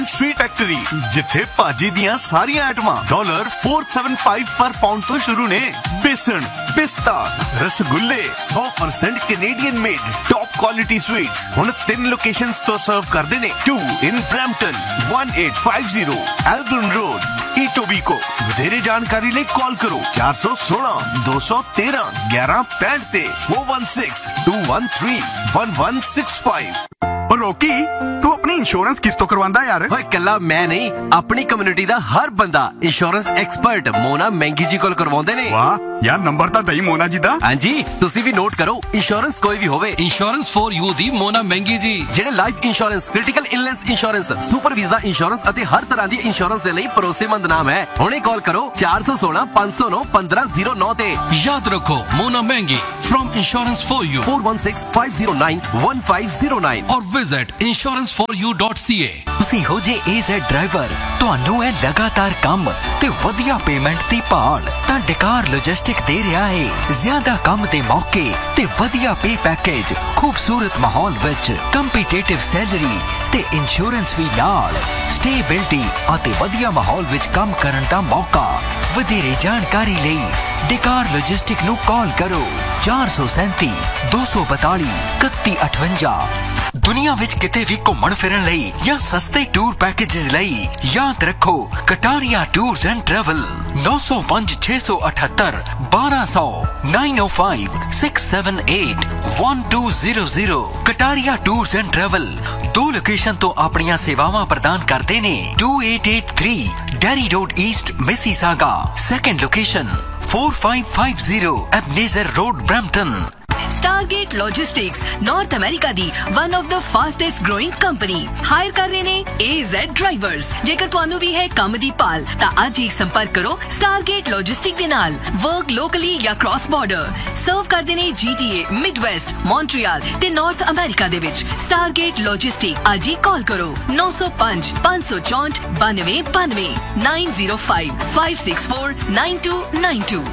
Sweet factory जिथे भाजी दियां सारियां आइटमां $475 पर पाउंड तो शुरू ने। बेसन, पिस्ता, रसगुल्ले 100% Canadian made top quality sweets हुण 3 लोकेशंस तो सर्व करदे ने। 2 in Brampton, 1850 Albion Road, Etobicoke। ਵਧੇਰੇ ਜਾਣਕਾਰੀ ਲਈ ਕਾਲ ਕਰੋ 416 213 1165 ਤੇ 416 213 1165। ਰੋਕੀ ਤੂੰ ਆਪਣੀ ਇੰਸ਼ੋਰੈਂਸ ਕਿਸ ਤੋਂ ਕਰਵਾਉਂਦਾ ਯਾਰ? ਓਏ ਕੱਲਾ ਮੈਂ ਨਹੀਂ, ਆਪਣੀ ਕਮਿਊਨਿਟੀ ਦਾ ਹਰ ਬੰਦਾ ਇੰਸ਼ੋਰੈਂਸ ਐਕਸਪਰਟ ਮੋਨਾ ਮਹਿੰਗੀ ਜੀ ਕੋਲ ਕਰਵਾਉਂਦੇ ਨੇ। ਵਾਹ ਯਾਰ, ਨੰਬਰ ਤਾਂ ਦਈ ਮੋਨਾ ਜੀ ਦਾ। ਹਾਂਜੀ, ਤੁਸੀਂ ਵੀ ਨੋਟ ਕਰੋ। ਇੰਸ਼ੋਰੈਂਸ ਕੋਈ ਵੀ ਹੋਵੇ, ਇੰਸ਼ੋਰੈਂਸ ਫॉर ਯੂ ਦੀ ਮੋਨਾ ਮਹਿੰਗੀ ਜੀ, ਜਿਹੜੇ life insurance, critical illness insurance, super visa insurance ਅਤੇ ਹਰ ਤਰ੍ਹਾਂ ਦੀ ਇੰਸ਼ੋਰੈਂਸ ਦੇ ਲਈ ਭਰੋਸੇਮੰਦ ਨਾਮ ਹੈ। ਹੁਣੇ ਕਾਲ ਕਰੋ 416 509 1509 ਤੇ। ਯਾਦ ਰੱਖੋ ਮੋਨਾ ਮਹਿੰਗੀ from insurance for you 416 509 1509 or visit insuranceforyou.ca। ਤੁਸੀਂ ਹੋ ਜੇ AZ ਡਰਾਈਵਰ, ਤੁਹਾਨੂੰ ਹੈ ਲਗਾਤਾਰ ਕੰਮ ਤੇ ਵਧੀਆ ਪੇਮੈਂਟ ਦੀ ਭਾਲ, ਤਾਂ ਡਕਾਰ ਲੌਜਿਸਟਿਕ ਦੇ ਰਿਹਾ ਹੈ ਜ਼ਿਆਦਾ ਕੰਮ ਦੇ ਮੌਕੇ ਤੇ ਵਧੀਆ ਪੇ ਪੈਕੇਜ, ਖੂਬਸੂਰਤ ਮਾਹੌਲ ਵਿੱਚ ਕੰਪੀਟੀਟਿਵ ਸੈਲਰੀ ਤੇ ਇੰਸ਼ੋਰੈਂਸ ਵੀ ਨਾਲ, ਸਟੇਬਿਲਿਟੀ ਅਤੇ ਵਧੀਆ ਮਾਹੌਲ ਵਿੱਚ ਕੰਮ ਕਰਨ ਦਾ ਮੌਕਾ। ਵਧੇਰੇ ਜਾਣਕਾਰੀ ਲਈ ਡਕਾਰ ਲੌਜਿਸਟਿਕ ਨੂੰ ਕਾਲ ਕਰੋ 437 242 3158। ਦੁਨੀਆ ਵਿੱਚ ਕਿਤੇ ਵੀ ਘੁੰਮਣ ਫਿਰਨ ਲਈ ਜਾਂ ਸਸਤੇ ਟੂਰ ਪੈਕੇजेस ਲਈ ਯਾਦ ਰੱਖੋ Kataria tours and travel 905 678 1200 905 678 1200। Kataria tours and travel 2 location ਤੋਂ ਆਪਣੀਆਂ ਸੇਵਾਵਾਂ ਪ੍ਰਦਾਨ ਕਰਦੇ ਨੇ। 2883 dairy road East Mississauga. Second location 4550 ਐਬਨੇਜ਼ਰ road Brampton. Stargate Logistics North America the one of the fastest growing company hire ਕਰ ਰਹੇ ਨੇ AZ ਡਰਾਈਵਰਸ। ਜੇਕਰ ਤੁਹਾਨੂੰ ਵੀ ਹੈ ਕੰਮ ਦੀ ਭਾਲ ਤਾਂ ਅੱਜ ਹੀ ਸੰਪਰਕ ਕਰੋ Stargate Logistics ਦੇ ਨਾਲ। ਵਰਕ ਲੋਕਲੀ ਜਾਂ ਕ੍ਰਾਸ ਬਾਰਡਰ ਸਰਵ ਕਰਦੇ ਨੇ GTA, ਮਿਡਵੈਸਟ, ਮੌਂਟਰੀਅਲ ਤੇ ਨਾਰਥ ਅਮਰੀਕਾ ਦੇ ਵਿੱਚ। Stargate Logistics ਅੱਜ ਹੀ ਕਾਲ ਕਰੋ 905 564 9292 905 564 9292।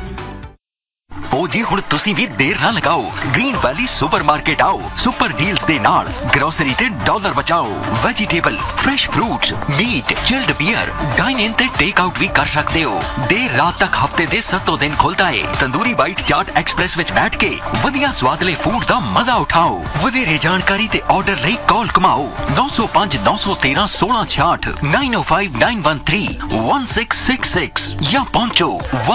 ਉਹ ਜੀ ਹੁਣ ਤੁਸੀਂ ਵੀ ਦੇਰ ਨਾ ਲਗਾਓ, ਗ੍ਰੀਨ ਵੈਲੀ ਸੁਪਰਮਾਰਕੀਟ ਆਓ। ਸੁਪਰ ਡੀਲਸ ਦੇ ਨਾਲ ਗਰੋਸਰੀ ਤੇ ਡਾਲਰ ਬਚਾਓ। Vegetable, fresh fruits, meat, chilled beer, dine ਇਨ ਤੇ ਟੇਕ ਆਊਟ ਵੀ ਕਰ ਸਕਦੇ ਹੋ। ਦੇਰ ਰਾਤ ਤੱਕ ਹਫਤੇ ਦੇ 7 ਦਿਨ ਖੁੱਲਦਾ ਏ। ਤੰਦੂਰੀ ਬਾਈਟ ਚਾਟ ਐਕਸਪ੍ਰੈਸ ਵਿੱਚ ਬੈਠ ਕੇ ਵਧੀਆ ਸਵਾਦਲੇ ਫੂਡ ਦਾ ਮਜ਼ਾ ਉਠਾਓ। ਵਧੇਰੇ ਜਾਣਕਾਰੀ ਤੇ ਆਰਡਰ ਲਈ ਕਾਲ ਕਮਾਓ 905 913 1666 905 913 1666 ਜਾਂ ਪਹੁੰਚੋ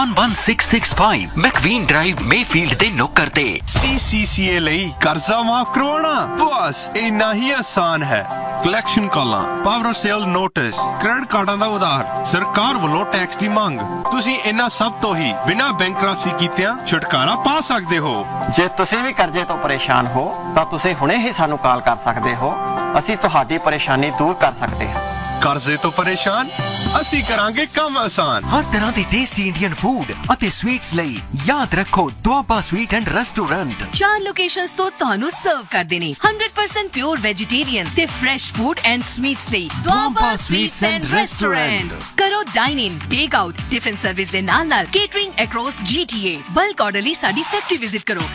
11665 ਮੈਕਵੀਨ ਡਰਾਈਵ ਮੇਫੀਲਡ ਦੇ ਨੁੱਕਰ ਤੇ। CCCA ਲਈ ਕਰਜ਼ਾ ਮਾਫ ਕਰਵਾਉਣਾ ਬਸ ਇੰਨਾ ਹੀ ਆਸਾਨ ਹੈ। ਕਲੈਕਸ਼ਨ ਕਾਲਾਂ, ਪਾਵਰ ਸੇਲ ਨੋਟਿਸ, ਕ੍ਰੈਡਿਟ ਕਾਰਡਾਂ ਦਾ ਉਧਾਰ, ਸਰਕਾਰ ਵੱਲੋਂ ਟੈਕਸ ਦੀ ਮੰਗ, ਤੁਸੀਂ ਇਹਨਾਂ ਸਭ ਤੋਂ ਹੀ ਬਿਨਾਂ ਬੈਂਕਰਪਸੀ ਕੀਤਿਆਂ ਛੁਟਕਾਰਾ ਪਾ ਸਕਦੇ ਹੋ। ਜੇ ਤੁਸੀਂ ਵੀ ਕਰਜ਼ੇ ਤੋਂ ਪਰੇਸ਼ਾਨ ਹੋ ਤਾਂ ਤੁਸੀਂ ਹੁਣੇ ਹੀ ਸਾਨੂੰ ਕਾਲ ਕਰ ਸਕਦੇ ਹੋ। ਅਸੀਂ ਤੁਹਾਡੀ ਪਰੇਸ਼ਾਨੀ ਦੂਰ ਕਰ ਸਕਦੇ ਹਾਂ। ਕਰਜ਼ੇ ਤੋਂ ਪਰੇਸ਼ਾਨ, ਅਸੀਂ ਕਰਾਂਗੇ ਕੰਮ ਆਸਾਨ। ਹਰ ਤਰ੍ਹਾਂ ਦੇ ਟੇਸਟੀ ਇੰਡੀਅਨ ਫੂਡ ਅਤੇ ਸਵੀਟਸ ਲਈ ਯਾਦ ਰੱਖੋ Doaba sweet and restaurant. 4 locations ਤੋਂ ਤੁਹਾਨੂੰ ਸਰਵ ਕਰਦੇ ਨੇ 100% ਪਿਓਰ ਵੈਜੀਟੇਰੀਅਨ ਤੇ ਫਰੈਸ਼ ਫੂਡ ਐਂਡ ਸਵੀਟਸ ਲਈ ਦੁਆਬਾ ਸਵੀਟਸ ਐਂਡ ਰੈਸਟੋਰੈਂਟ। ਕਰੋ ਡਾਈਨ ਇਨ, ਟੇਕ ਆਊਟ, ਟਿਫਿਨ ਸਰਵਿਸ ਦੇ ਨਾਲ ਕੇਟਰਿੰਗ ਅਕ੍ਰੋਸ GTA। ਬਲਕ ਆਰਡਰ ਲਈ ਸਾਡੀ ਫੈਕਟਰੀ ਵਿਜ਼ਿਟ ਕਰੋ।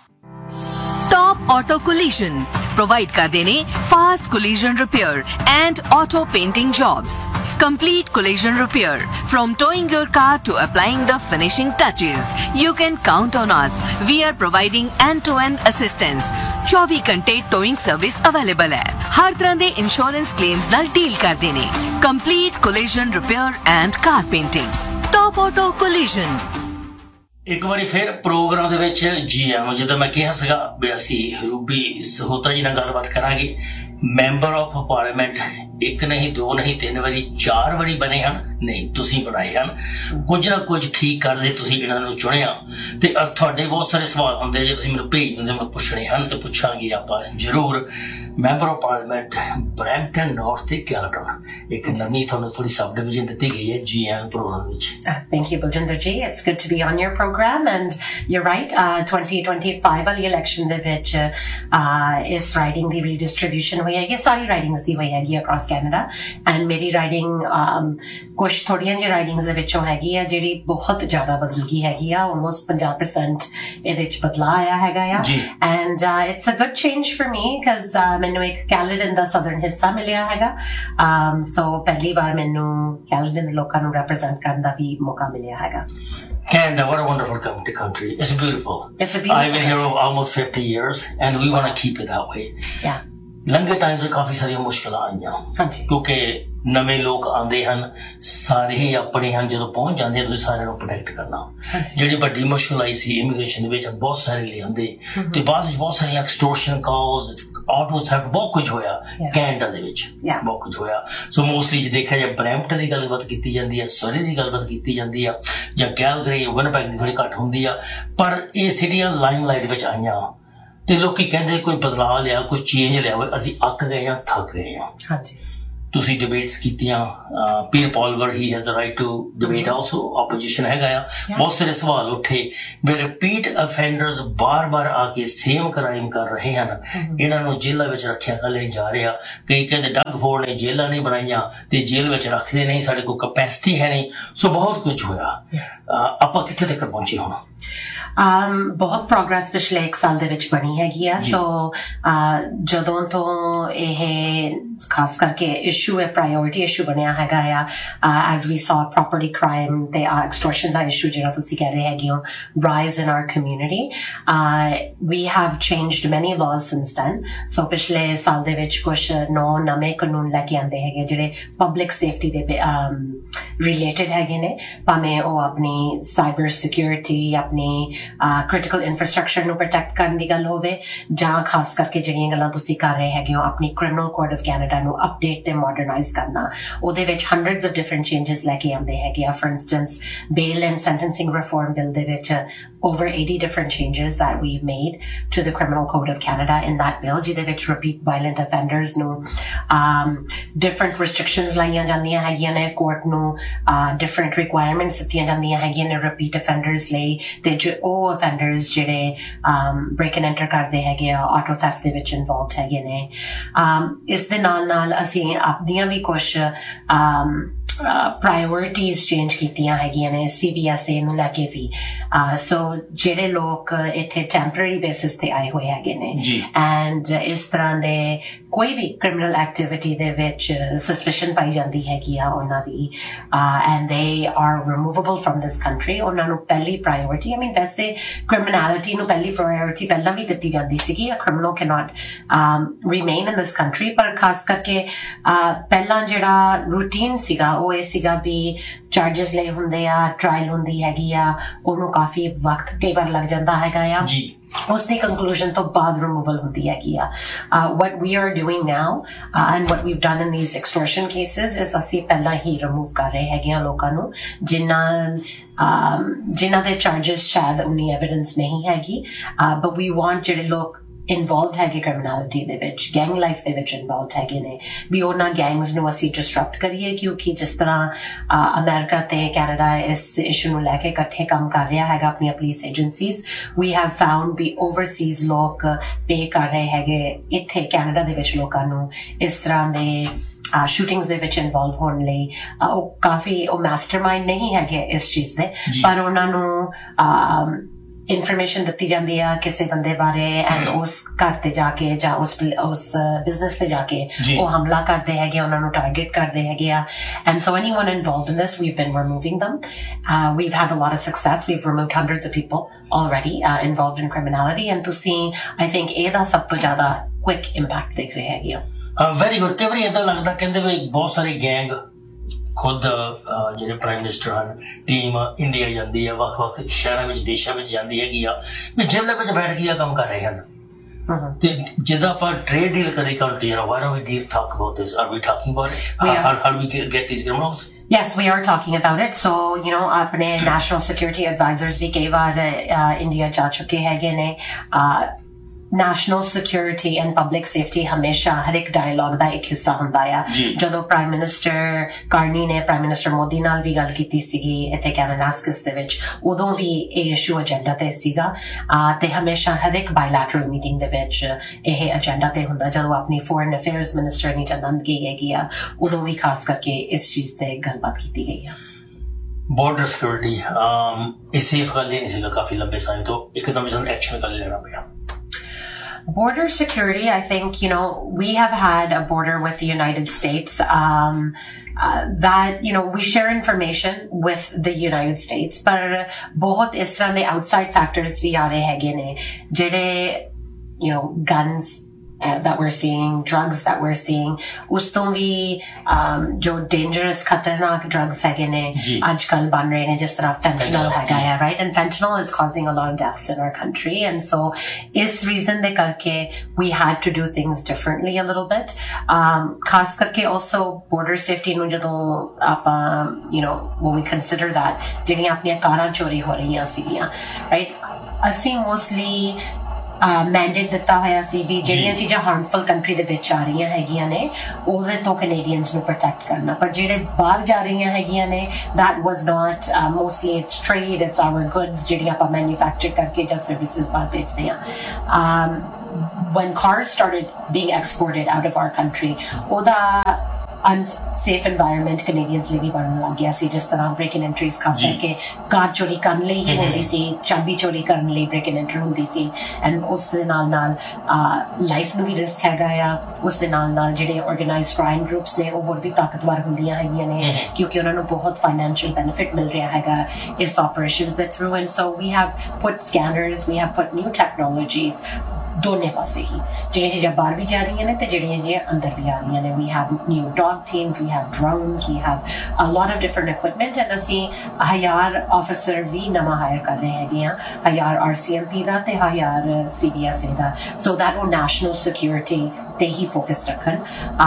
ਟੌਪ ਆਟੋ ਕੋਲੀਜਨ ਪ੍ਰੋਵਾਈਡ ਕਰਦੇ ਨੇ fast collision repair and auto painting jobs. Complete collision repair. From towing your car to applying the finishing touches, you can count on us. We are providing end-to-end assistance. 24 ਘੰਟੇ towing service available ਹੈ। ਹਰ ਤਰ੍ਹਾਂ ਦੇ insurance claims ਨਾਲ deal ਕਰਦੇ ਨੇ। Complete collision repair and car painting. Top Auto Collision। ਇੱਕ ਵਾਰੀ ਫਿਰ ਪ੍ਰੋਗਰਾਮ ਦੇ ਵਿੱਚ ਜੀ ਆਇਆਂ। ਜਦੋਂ ਮੈਂ ਕਿਹਾ ਸੀਗਾ ਵੀ ਅਸੀਂ ਰੂਬੀ ਸਹੋਤਾ ਜੀ ਨਾਲ ਗੱਲਬਾਤ ਕਰਾਂਗੇ। ਮੈਂਬਰ ਆਫ ਪਾਰਲੀਮੈਂਟ ਇੱਕ ਨਹੀਂ, 2 ਨਹੀਂ, 3 ਵਾਰੀ, 4 ਵਾਰੀ ਬਣੇ ਹਨ। ਨਹੀਂ, ਤੁਸੀਂ ਬਣਾਏ ਹਨ। ਕੁਝ ਨਾ ਕੁਝ ਠੀਕ ਕਰਦੇ ਤੁਸੀਂ ਇਹਨਾਂ ਨੂੰ ਚੁਣਿਆ। ਤੇ ਤੁਹਾਡੇ ਬਹੁਤ ਸਾਰੇ ਸਵਾਲ ਹੁੰਦੇ ਜੇ ਤੁਸੀਂ ਮੈਨੂੰ ਭੇਜ ਦਿੰਦੇ, ਮੈਂ ਪੁੱਛਣੇ ਹਨ ਤੇ ਪੁੱਛਾਂਗੇ ਆਪਾਂ ਜ਼ਰੂਰ। Member of parliament Brampton north ਤੇ ਕੈਲਗਰੀ, ਇੱਕ ਨਵੀਂ ਤੁਹਾਨੂੰ ਥੋੜੀ ਸਬ ਡਿਵੀਜ਼ਨ ਦਿੱਤੀ ਗਈ ਹੈ ਜੀ ਆਇਆਂ ਪ੍ਰੋਗਰਾਮ ਵਿੱਚ। Thank you, Baljinder ji. It's good to be on your program, and you're right. 2025 ਵਾਲੀ election ਦੇ ਵਿੱਚ ਇਸ ਰਾਈਡਿੰਗ ਦੀ redistribution ਹੋਈ ਹੈ। ਇਹ ਸਾਰੀ ਰਾਈਡਿੰਗਸ ਦੀ ਹੋਈ ਹੈਗੀ across Canada, and मेरी राइडिंग कुछ थोड़ियां जी राइडिंग्स दे विचों हैगी आ ਜਿਹੜੀ ਬਹੁਤ ਜ਼ਿਆਦਾ ਬਦਲ ਗਈ ਹੈਗੀ ਆ almost 50% ਇਹਦੇ ਵਿੱਚ ਬਦਲਾਅ ਆਇਆ ਹੈਗਾ ਆ and it's a good change for me because ਮੈਨੂੰ ਇੱਕ ਕੈਲੇਡਨ ਦਾ southern ਹਿੱਸਾ ਮਿਲਿਆ ਹੈਗਾ so ਪਹਿਲੀ ਵਾਰ ਮੈਨੂੰ ਕੈਲੇਡਨ ਦੇ ਲੋਕਾਂ ਨੂੰ represent ਕਰਨ ਦਾ ਵੀ ਮੌਕਾ ਮਿਲਿਆ ਹੈਗਾ Canada, what a wonderful country. It's beautiful. It's a beautiful I've been here almost 50 years and we want to keep it that way. Yeah. ਲੰਘੇ ਟਾਈਮ ਤੇ ਕਾਫੀ ਸਾਰੀਆਂ ਮੁਸ਼ਕਲਾਂ ਆਈਆਂ ਕਿਉਂਕਿ ਨਵੇਂ ਲੋਕ ਆਉਂਦੇ ਹਨ ਸਾਰੇ ਹੀ ਆਪਣੇ ਹਨ ਜਦੋਂ ਪਹੁੰਚ ਜਾਂਦੇ ਤੁਸੀਂ ਸਾਰਿਆਂ ਨੂੰ ਪ੍ਰੋਟੈਕਟ ਕਰਨਾ ਜਿਹੜੀ ਵੱਡੀ ਮੁਸ਼ਕਲ ਆਈ ਸੀ ਇਮੀਗ੍ਰੇਸ਼ਨ ਦੇ ਵਿੱਚ ਬਹੁਤ ਸਾਰੇ ਲਿਆਂਦੇ ਤੇ ਬਾਅਦ ਵਿੱਚ ਬਹੁਤ ਸਾਰੀਆਂ ਐਕਸਟੋਰਸ਼ਨ ਕਾਲਸ ਆਟੋ ਥੈਫਟ ਬਹੁਤ ਕੁਝ ਹੋਇਆ ਕੈਨੇਡਾ ਦੇ ਵਿੱਚ ਬਹੁਤ ਕੁਝ ਹੋਇਆ ਸੋ ਮੋਸਟਲੀ ਜੇ ਦੇਖਿਆ ਜਾਏ ਬਰੈਂਪਟਨ ਦੀ ਗੱਲਬਾਤ ਕੀਤੀ ਜਾਂਦੀ ਹੈ ਸਰੀ ਦੀ ਗੱਲਬਾਤ ਕੀਤੀ ਜਾਂਦੀ ਆ ਜਾਂ ਕੈਲਗਰੀ ਵਿਨਿਪੈਗ ਦੀ ਥੋੜੀ ਘੱਟ ਹੁੰਦੀ ਆ ਪਰ ਇਹ ਸਿਟੀਆਂ ਲਾਈਮਲਾਈਟ ਵਿੱਚ ਆਈਆਂ ਤੇ ਲੋਕੀ ਕਹਿੰਦੇ ਕੋਈ ਬਦਲਾਅ ਲਿਆ ਕੋਈ ਚੇਂਜ ਲਿਆ ਅਸੀਂ ਅੱਕ ਗਏ ਹਾਂ ਥੱਕ ਗਏ ਹਾਂ ਹਾਂਜੀ ਤੁਸੀਂ ਡਿਬੇਟਸ ਕੀਤੀਆਂ ਪੀਰ ਪੌਲਵਰ he has the right to debate also opposition ਹੈਗਾ ਆ ਬਹੁਤ ਸਾਰੇ ਸਵਾਲ ਉੱਠੇ ਵੀ ਰਿਪੀਟ ਅਫੈਂਡਰਸ ਬਾਰ-ਬਾਰ ਆ ਕੇ ਸੇਮ ਕ੍ਰਾਈਮ ਕਰ ਰਹੇ ਹਨ ਇਹਨਾਂ ਨੂੰ ਜੇਲ੍ਹਾਂ ਵਿੱਚ ਰੱਖਿਆ ਕੱਲ੍ਹ ਨਹੀਂ ਜਾ ਰਿਹਾ ਕਈ ਕਹਿੰਦੇ ਡੱਗ ਫੋਰਡ ਨੇ ਜੇਲ੍ਹਾਂ ਨਹੀਂ ਬਣਾਈਆਂ ਤੇ ਜੇਲ੍ਹ ਵਿੱਚ ਰੱਖਦੇ ਨਹੀਂ ਸਾਡੇ ਕੋਲ ਕਪੈਸਿਟੀ ਹੈ ਨਹੀਂ ਸੋ ਬਹੁਤ ਕੁਝ ਹੋਇਆ ਆਪਾਂ ਕਿੱਥੇ ਤੱਕ ਪਹੁੰਚੇ ਹੁਣ ਬਹੁਤ ਪ੍ਰੋਗਰੈਸ ਪਿਛਲੇ 1 ਸਾਲ ਦੇ ਵਿੱਚ ਬਣੀ ਹੈਗੀ ਆ ਸੋ ਜਦੋਂ ਤੋਂ ਇਹ ਖਾਸ ਕਰਕੇ ਇਸ਼ੂ ਹੈ ਪ੍ਰਾਇਓਰਿਟੀ ਇਸ਼ੂ ਬਣਿਆ ਹੈਗਾ ਆ ਐਜ਼ ਵੀ ਸੌ ਪ੍ਰੋਪਰਟੀ ਕ੍ਰਾਈਮ ਤੇ ਐਕਸਟੋਰਸ਼ਨ ਦਾ ਇਸ਼ੂ ਜਿਹੜਾ ਤੁਸੀਂ ਕਹਿ ਰਹੇ ਹੈਗੇ ਹੋ rise in our community we have changed ਮੈਨੀ ਲਾਜ਼ ਸਿੰਸ ਦੈਨ ਸੋ ਪਿਛਲੇ ਸਾਲ ਦੇ ਵਿੱਚ ਕੁਛ ਨਵੇਂ ਕਾਨੂੰਨ ਲੈ ਕੇ ਆਉਂਦੇ ਹੈਗੇ ਜਿਹੜੇ ਪਬਲਿਕ ਸੇਫਟੀ ਦੇ ਰਿਲੇਟਡ ਹੈਗੇ ਨੇ ਭਾਵੇਂ ਉਹ ਆਪਣੀ ਸਾਈਬਰ ਸਿਕਿਉਰਿਟੀ ਆਪਣੀ ਕ੍ਰਿਟੀਕਲ ਇਨਫਰਾਸਟ੍ਰਕਚਰ ਨੂੰ ਪ੍ਰੋਟੈਕਟ ਕਰਨ ਦੀ ਗੱਲ ਹੋਵੇ ਜਾਂ ਖਾਸ ਕਰਕੇ ਜਿਹੜੀਆਂ ਗੱਲਾਂ ਤੁਸੀਂ ਕਰ ਰਹੇ ਹੈਗੇ ਹੋ ਆਪਣੀ ਕ੍ਰਿਮੀਨਲ ਕੋਡ ਆਫ ਕੈਨੇਡਾ ਨੂੰ ਅਪਡੇਟ ਤੇ ਮਾਡਰਨਾਈਜ਼ ਕਰਨਾ ਉਹਦੇ ਵਿੱਚ ਹੰਡਰਡਸ ਆਫ ਡਿਫਰੈਂਟ ਚੇਂਜਸ ਲੈ ਕੇ ਆਉਂਦੇ ਹੈਗੇ ਆ for instance bail and ਸੈਂਟੈਂਸਿੰਗ reform bill ਦੇ ਵਿੱਚ over 80 different changes that we've made to the Criminal Code of Canada in that bill ਜਿਹਦੇ ਵਿੱਚ repeat violent offenders ਨੂੰ different restrictions ਲਾਈਆਂ ਜਾਂਦੀਆਂ ਹੈਗੀਆਂ ਨੇ ਕੋਰਟ ਨੂੰ different requirements ਦਿੱਤੀਆਂ ਜਾਂਦੀਆਂ ਹੈਗੀਆਂ ਨੇ repeat offenders ਲਈ ਤੇ ਜੋ ਉਹ offenders ਜਿਹੜੇ break and enter ਕਰਦੇ ਹੈਗੇ ਆ auto theft ਦੇ ਵਿੱਚ involved ਹੈਗੇ ਨੇ ਇਸ ਦੇ ਨਾਲ ਅਸੀਂ ਆਪਣੀਆਂ ਵੀ ਕੁਛ ਪ੍ਰਾਇਓਰਿਟੀਜ਼ ਚੇਂਜ ਕੀਤੀਆਂ ਹੈਗੀਆਂ ਨੇ CBSA ਨੂੰ ਲੈ ਕੇ ਵੀ ਸੋ ਜਿਹੜੇ ਲੋਕ ਇੱਥੇ ਟੈਂਪਰੇਰੀ ਬੇਸਿਸ ਤੇ ਆਏ ਹੋਏ ਹੈਗੇ ਨੇ ਐਂਡ ਇਸ ਤਰ੍ਹਾਂ ਦੇ ਕੋਈ ਵੀ ਕ੍ਰਿਮੀਨਲ ਐਕਟੀਵਿਟੀ ਦੇ ਵਿੱਚ ਸਸਪੀਸ਼ਨ ਪਾਈ ਜਾਂਦੀ ਹੈਗੀ ਆ ਉਹਨਾਂ ਦੀ and they are removable firm this country ਉਹਨਾਂ ਨੂੰ ਪਹਿਲੀ ਪ੍ਰਾਇਓਰਿਟੀ ਆਈ ਮੀਨ ਵੈਸੇ ਕ੍ਰਿਮੀਨੈਲਿਟੀ ਨੂੰ ਪਹਿਲੀ ਪ੍ਰਾਇਓਰਿਟੀ ਪਹਿਲਾਂ ਵੀ ਦਿੱਤੀ ਜਾਂਦੀ ਸੀਗੀ criminal cannot remain in this country ਪਰ ਖਾਸ ਕਰਕੇ ਪਹਿਲਾਂ ਜਿਹੜਾ ਰੂਟੀਨ ਸੀਗਾ ਉਹ ਇਹ ਸੀਗਾ ਵੀ ਚਾਰਜਸ ਲਈ ਹੁੰਦੇ ਆ ਟ੍ਰਾਇਲ ਹੁੰਦੀ ਹੈਗੀ ਆ ਉਹਨੂੰ ਕਾਫੀ ਵਕਤ ਕਈ ਵਾਰ ਲੱਗ ਜਾਂਦਾ ਹੈਗਾ ਆ ਉਸ ਦੀ ਕੰਕਲੂਜਨ ਤੋਂ ਬਾਅਦ ਰਿਮੂਵਲ ਹੁੰਦੀ ਹੈਗੀ ਆ what we are doing now and what we've done in these extortion cases is ਅਸੀਂ ਪਹਿਲਾਂ ਹੀ ਰਿਮੂਵ ਕਰ ਰਹੇ ਹੈਗੇ ਆ ਲੋਕਾਂ ਨੂੰ ਜਿਨ੍ਹਾਂ ਦੇ ਚਾਰਜਸ ਸ਼ਾਇਦ ਉਨੀ ਐਵੀਡੈਂਸ ਨਹੀਂ ਹੈਗੀ but we want ਜਿਹੜੇ ਲੋਕ involved ਹੈਗੇ ਕ੍ਰਿਮੀਨੈਲਿਟੀ ਦੇ ਵਿੱਚ ਗੈਂਗ ਲਾਈਫ ਦੇ ਵਿੱਚ ਇਨਵੋਲਵਡ ਹੈਗੇ ਨੇ ਵੀ ਉਹਨਾਂ ਗੈਂਗਸ ਨੂੰ ਅਸੀਂ ਡਿਸਟਰਪਟ ਕਰੀਏ ਕਿਉਂਕਿ ਜਿਸ ਤਰ੍ਹਾਂ ਅਮਰੀਕਾ ਤੇ ਕੈਨੇਡਾ ਇਸ ਇਸ਼ੂ ਨੂੰ ਲੈ ਕੇ ਇਕੱਠੇ ਕੰਮ ਕਰ ਰਿਹਾ ਹੈਗਾ ਆਪਣੀਆਂ police agencies we have found we Overseas ਲੋਕ ਪੇ ਕਰ ਰਹੇ ਹੈਗੇ ਇੱਥੇ ਕੈਨੇਡਾ ਦੇ ਵਿੱਚ ਲੋਕਾਂ ਨੂੰ ਇਸ ਤਰ੍ਹਾਂ ਦੇ ਸ਼ੂਟਿੰਗਸ ਦੇ ਵਿੱਚ ਇਨਵੋਲਵ ਹੋਣ ਲਈ ਉਹ ਕਾਫੀ ਉਹ ਮਾਸਟਰਮਾਈਂਡ ਨਹੀਂ ਹੈਗੇ ਇਸ ਚੀਜ਼ ਦੇ ਪਰ ਉਹਨਾਂ ਨੂੰ ਇਨਫੋਰਮੇਸ਼ਨ ਦਿੱਤੀ ਜਾਂਦੀ ਆ ਕਿਸੇ ਬੰਦੇ ਬਾਰੇ ਐਂਡ ਉਸ ਘਰ ਤੇ ਜਾ ਕੇ ਜਾਂ ਉਸ ਬਿਜ਼ਨਸ ਤੇ ਜਾ ਕੇ ਉਹ ਹਮਲਾ ਕਰਦੇ ਹੈਗੇ ਉਹਨਾਂ ਨੂੰ ਟਾਰਗੇਟ ਕਰਦੇ ਹੈਗੇ ਆ and so anyone involved in this we've bean removing them we've had a lot of success we've removed hundreds of people already involved in criminality and ਤੁਸੀਂ I think ਇਹਦਾ ਸਭ ਤੋਂ ਜ਼ਿਆਦਾ quick impact ਦੇਖ ਰਹੇ ਹੈਗੇ ਆ ਵੈਰੀ ਗੁੱਡ ਕਈ ਵਾਰੀ ਏਦਾਂ ਲੱਗਦਾ ਕਹਿੰਦੇ ਵੀ ਬਹੁਤ ਸਾਰੇ ਗੈਂਗ ਖੁਦ ਜਿਹੜੇ ਪ੍ਰਾਈਮ ਮਿਨਿਸਟਰ ਹਨ ਟੀਮ ਇੰਡੀਆ ਜਾਂਦੀ ਹੈ ਵੱਖ-ਵੱਖ ਸ਼ਹਿਰਾਂ ਵਿੱਚ ਦੇਸ਼ਾਂ ਵਿੱਚ ਜਾਂਦੀ ਹੈਗੀ ਆ ਵੀ ਜੇਲ੍ਹਾਂ ਵਿੱਚ ਬੈਠ ਕੇ ਕੰਮ ਕਰ ਰਹੇ ਹਨ ਤੇ ਜਿੱਦਾਂ ਆਪਾਂ ਟ੍ਰੇਡ ਡੀਲ ਕਦੇ ਕਰਦੇ ਹਾਂ why don't we talk about this are we talking about it how do we get these criminals Yes, we are talking about it. So, you know, apne national security advisors vi kai baar India ja chuke haige ne national security and public safety ਹਮੇਸ਼ਾ ਹਰ ਇੱਕ dialogue ਦਾ ਇੱਕ ਹਿੱਸਾ ਹੁੰਦਾ ਆ ਜਦੋਂ prime minister Carney ਨੇ prime minister Modi ਨਾਲ ਵੀ ਗੱਲ ਕੀਤੀ ਸੀਗੀ ਇੱਥੇ ਕੈਨੇਡਾਸਕਿਸ ਦੇ ਵਿੱਚ ਉਦੋਂ ਵੀ ਇਹ ਇਸ਼ੂ ਏਜੰਡਾ ਤੇ ਸੀਗਾ ਤੇ ਹਮੇਸ਼ਾ ਹਰ ਇੱਕ ਬਾਇਲੈਟਰਲ ਮੀਟਿੰਗ ਦੇ ਵਿੱਚ ਇਹ ਏਜੰਡਾ ਤੇ ਹੁੰਦਾ ਜਦੋਂ ਆਪਣੀ ਫੋਰਨ ਅਫੇਅਰਸ ਮਿਨਿਸਟਰ ਨੀਤਾ ਆਨੰਦ ਗਈ ਹੈਗੀ ਆ ਉਦੋਂ ਵੀ ਖਾਸ ਕਰਕੇ ਇਸ ਚੀਜ਼ ਤੇ ਗੱਲਬਾਤ ਕੀਤੀ ਗਈ ਆ बॉर्डर सिक्योरिटी ये सेफ कर नहीं सीगा काफी लंबे समय तो एकदम एक्शन कर लेना पड़ा Border security, I think, you know, we have had a border with the United States that, you know, we share information with the United States, but bahut is tarah de outside factors vi aa rahe hege ne jehde, you know, guns that we're seeing, drugs that we're seeing, us to bhi jo dangerous khatarnak drugs hai ne aajkal ban rahe ne jis tarah fentanyl hai gaya, right? And fentanyl is causing a lot of deaths in our country, and so is reason de karke we had to do things differently a little bit, khas karke also border safety nu jadon aapa, you know, when we consider that jehdiyan apniyan karan chori ho rahiyan sigiyan, right? Assi mostly mandate ਦਿੱਤਾ ਹੋਇਆ ਸੀ ਵੀ ਜਿਹੜੀਆਂ ਚੀਜ਼ਾਂ harmful country ਦੇ ਵਿੱਚ ਆ ਰਹੀਆਂ ਹੈਗੀਆਂ ਨੇ ਉਹਦੇ ਤੋਂ ਕੈਨੇਡੀਅਨਸ ਨੂੰ ਪ੍ਰੋਟੈਕਟ ਕਰਨਾ ਪਰ ਜਿਹੜੇ ਬਾਹਰ ਜਾ ਰਹੀਆਂ ਹੈਗੀਆਂ ਨੇ that was not mostly it's trade, it's our goods ਜਿਹੜੀ ਆਪਾਂ ਮੈਨੂਫੈਕਚਰ ਕਰਕੇ ਜਾਂ ਸਰਵਿਸਿਜ਼ ਬਾਹਰ ਭੇਜਦੇ ਹਾਂ when cars started being exported out of our country ਉਹਦਾ unsafe environment Canadians ਲਈ ਵੀ ਬਣਨ ਲੱਗ ਗਿਆ ਸੀ ਜਿਸ ਤਰ੍ਹਾਂ break in entries ਖਾਸ ਕਰਕੇ ਕਾਰ ਚੋਰੀ ਕਰਨ ਲਈ ਹੀ ਹੁੰਦੀ ਸੀ ਚਾਬੀ ਚੋਰੀ ਕਰਨ ਲਈ break in enter ਹੁੰਦੀ ਸੀ and ਉਸ ਦੇ ਨਾਲ ਲਾਈਫ ਨੂੰ ਵੀ ਰਿਸਕ ਹੈਗਾ ਆ ਉਸ ਦੇ ਨਾਲ ਜਿਹੜੇ organized crime groups ਨੇ ਉਹ ਹੋਰ ਵੀ ਤਾਕਤਵਰ ਹੁੰਦੀਆਂ ਹੈਗੀਆਂ ਨੇ ਕਿਉਂਕਿ ਉਹਨਾਂ ਨੂੰ ਬਹੁਤ financial benefit ਮਿਲ ਰਿਹਾ ਹੈਗਾ ਇਸ operations ਦੇ through and so we have put scanners, we have put new technologies ਦੋਨੇ ਪਾਸੇ ਹੀ ਜਿਹੜੀਆਂ ਚੀਜ਼ਾਂ ਬਾਹਰ ਵੀ ਜਾ ਰਹੀਆਂ ਨੇ ਤੇ ਜਿਹੜੀਆਂ ਅੰਦਰ ਵੀ ਆ ਰਹੀਆਂ ਨੇ we have new dog teams, we have drones, we have a lot of different equipment and ਅਸੀਂ ਹਯਾਰ officer ਵੀ ਨਵਾਂ ਹਾਇਰ ਕਰ ਰਹੇ ਹੈਗੇ ਆ ਹਯਾਰ RCMP ਦਾ ਤੇ ਹਯਾਰ CBSA ਦਾ so that ਉਹ national security ਤੇ ਹੀ focus ਰੱਖਣ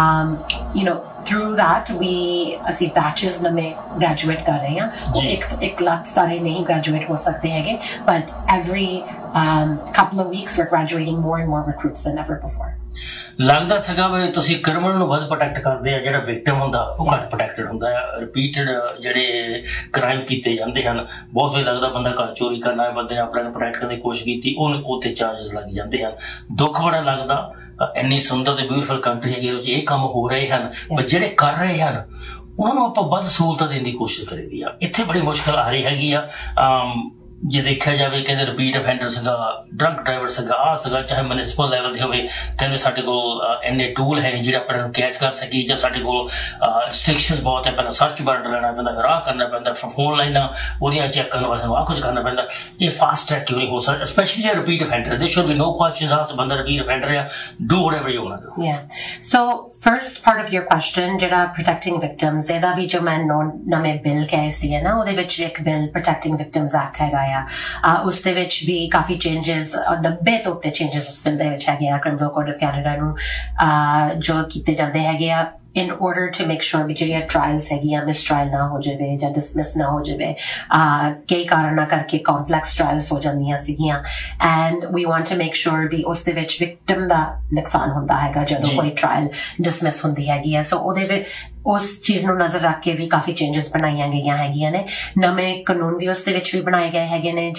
you know through that ਅਸੀਂ batches ਨਵੇਂ graduate ਕਰ ਰਹੇ ਹਾਂ ਉਹ ਇੱਕ ਲੱਖ ਸਾਰੇ ਨਹੀਂ graduate ਹੋ ਸਕਦੇ ਹੈਗੇ but every couple of weeks we're graduating more and more recruits than ever before ਲੱਗਦਾ ਸੀਗਾ ਵੀ ਤੁਸੀਂ ਕ੍ਰਿਮੀਨਲ ਨੂੰ ਵੱਧ ਪ੍ਰੋਟੈਕਟ ਕਰਦੇ ਆ ਜਿਹੜਾ ਵਿਕਟਿਮ ਹੁੰਦਾ ਉਹ ਘੱਟ ਪ੍ਰੋਟੈਕਟਡ ਹੁੰਦਾ ਆ ਰਿਪੀਟਡ ਜਿਹੜੇ ਕ੍ਰਾਈਮ ਕੀਤੇ ਜਾਂਦੇ ਹਨ ਬਹੁਤ ਵਾਰ ਲੱਗਦਾ ਬੰਦਾ ਘਰ ਚੋਰੀ ਕਰਨਾ ਹੈ ਬੰਦੇ ਨੇ ਆਪਣੇ ਨੂੰ ਪ੍ਰੋਟੈਕਟ ਕਰਨ ਦੀ ਕੋਸ਼ਿਸ਼ ਕੀਤੀ ਉਹਨੂੰ ਉੱਤੇ ਚਾਰਜਸ ਲੱਗ ਜਾਂਦੇ ਹਨ ਦੁੱਖ ਬੜਾ ਲੱਗਦਾ ਇੰਨੀ ਸੁੰਦਰ ਤੇ ਬਿਊਟੀਫੁਲ ਕੰਟਰੀ ਹੈਗੀ ਵਿੱਚ ਇਹ ਕੰਮ ਹੋ ਰਹੇ ਹਨ ਪਰ ਜਿਹੜੇ ਕਰ ਰਹੇ ਹਨ ਉਹਨਾਂ ਨੂੰ ਆਪਾਂ ਵੱਧ ਸਹੂਲਤਾਂ ਦੇਣ ਦੀ ਕੋਸ਼ਿਸ਼ ਕਰੀਦੀ ਆ ਇੱਥੇ ਬੜੀ ਮੁਸ਼ਕਿਲ ਆ ਰਹੀ ਹੈਗੀ ਆ ਜੇ ਦੇਖਿਆ ਜਾਵੇ ਕਹਿੰਦੇ ਰਿਪੀਟ ਅਫੈਂਡਰ ਸੀਗਾ ਡਰੰਕ ਡਰਾਈਵਰ ਸੀਗਾ ਆਹ ਸੀਗਾ ਚਾਹੇ ਮਿਊਨਿਸਪਲ ਲੈਵਲ ਤੇ ਹੋਵੇ ਕਹਿੰਦੇ ਸਾਡੇ ਕੋਲ ਇੰਨੇ ਟੂਲ ਹੈ ਨਹੀਂ ਜਿਹੜੇ ਆਪਾਂ ਨੂੰ ਕੈਚ ਕਰ ਸਕੀ ਜਾਂ ਸਾਡੇ ਕੋਲ ਸਟੇਸ਼ਨਸ ਬਹੁਤ ਹੈ ਪਹਿਲਾਂ ਸਰਚ ਵਾਰੰਟ ਲੈਣਾ ਪੈਂਦਾ ਫਿਰ ਆਹ ਕਰਨਾ ਪੈਂਦਾ ਫਿਰ ਫੋਨ ਲਾਈਨਾਂ ਉਹਦੀਆਂ ਚੈੱਕ ਕਰਨ ਵਾਸਤੇ ਆਹ ਕੁਝ ਕਰਨਾ ਪੈਂਦਾ ਇਹ ਫਾਸਟ ਟਰੈਕ ਕਿਉਂ ਨਹੀਂ ਹੋ ਸਕਦਾ ਸਪੈਸ਼ਲੀ ਜੇ ਰਿਪੀਟ ਅਫੈਂਡਰ ਦੇ should be no questions asked ਬੰਦਾ ਰਿਪੀਟ ਅਫੈਂਡਰ ਆ do whatever you want to so first part of your question ਜਿਹੜਾ protecting victims ਇਹਦਾ ਵੀ ਜੋ ਮੈਂ ਨਵੇਂ ਬਿੱਲ ਕਹੇ ਸੀ ਨਾ ਉਹਦੇ ਵਿੱਚ ਇੱਕ ਬਿੱਲ protecting victims act ਹੈਗਾ ਉਸ ਦੇ ਵਿੱਚ ਵੀ ਕਾਫੀ ਚੇਂਜਸ 90 ਤੋਂ ਉੱਤੇ ਚੇਂਜਸ ਉਸ ਬਿੱਲ ਦੇ ਵਿੱਚ ਹੈਗੇ ਆ ਕ੍ਰਿਮੀਨਲ ਕੋਡ ਆਫ ਕੈਨੇਡਾ ਨੂੰ ਜੋ ਕੀਤੇ ਜਾਂਦੇ ਹੈਗੇ ਆ in order to make sure ਵੀ ਜਿਹੜੀਆਂ ਟ੍ਰਾਇਲਸ ਹੈਗੀਆਂ ਮਿਸ ਟ੍ਰਾਇਲ ਨਾ ਹੋ ਜਾਵੇ ਜਾਂ ਡਿਸਮਿਸ ਨਾ ਹੋ ਜਾਵੇ ਕਈ ਕਾਰਨਾਂ ਕਰਕੇ ਕੰਪਲੈਕਸ ਟ੍ਰਾਇਲਸ ਹੋ ਜਾਂਦੀਆਂ ਸੀਗੀਆਂ and we want to make sure ਵੀ ਉਸ ਦੇ ਵਿੱਚ ਵਿਕਟਮ ਦਾ ਨੁਕਸਾਨ ਹੁੰਦਾ ਹੈਗਾ ਜਦੋਂ ਕੋਈ ਟ੍ਰਾਇਲ ਡਿਸਮਿਸ ਹੁੰਦੀ ਹੈਗੀ ਹੈ ਸੋ ਉਹਦੇ ਵਿੱਚ ਉਸ ਚੀਜ਼ ਨੂੰ ਨਜ਼ਰ ਰੱਖ ਕੇ ਵੀ ਕਾਫੀ ਚੇਂਜਸ ਬਣਾਈਆਂ ਗਈਆਂ ਹੈਗੀਆਂ ਨੇ ਨਵੇਂ ਕਾਨੂੰਨ ਵੀ ਉਸ ਦੇ ਵਿੱਚ ਵੀ ਬਣਾਏ ਗਏ ਹੈਗੇ ਨੇ